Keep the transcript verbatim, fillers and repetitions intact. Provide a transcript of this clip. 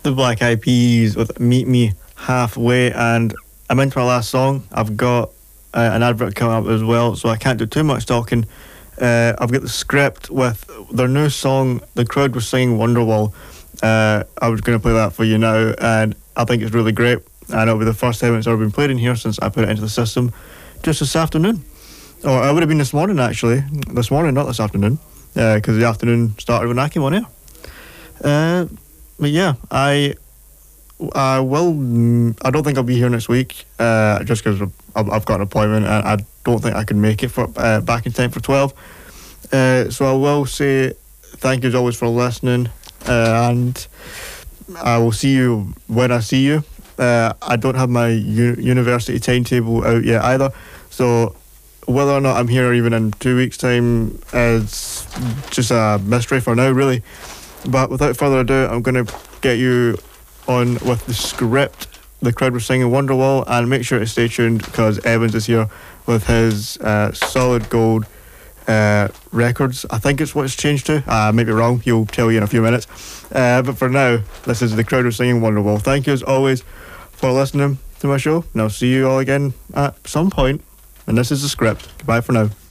the Black Eyed Peas with Meet Me Halfway, and I'm into my last song. I've got uh, an advert coming up as well, so I can't do too much talking. Uh, I've got the script with their new song. The crowd was singing Wonderwall. Uh, I was going to play that for you now, and I think it's really great. And it'll be the first time it's ever been played in here since I put it into the system just this afternoon. Or it would have been this morning, actually. This morning, not this afternoon, because uh, the afternoon started when I came on air. Uh, but yeah, I I will. I don't think I'll be here next week, uh, just because I've, I've got an appointment and I don't think I can make it for uh, back in time for twelve. Uh, so I will say thank you as always for listening, uh, and I will see you when I see you. Uh, I don't have my u- university timetable out yet either, so whether or not I'm here even in two weeks' time is just a mystery for now, really. But without further ado, I'm going to get you on with the script. The crowd was singing Wonderwall, and make sure to stay tuned because Evans is here with his uh, Solid Gold uh, Records. I think it's what it's changed to. I uh, may be wrong. He'll tell you in a few minutes. Uh, but for now, this is the crowd was singing Wonderwall. Thank you as always for listening to my show, and I'll see you all again at some point. And this is the script. Goodbye for now.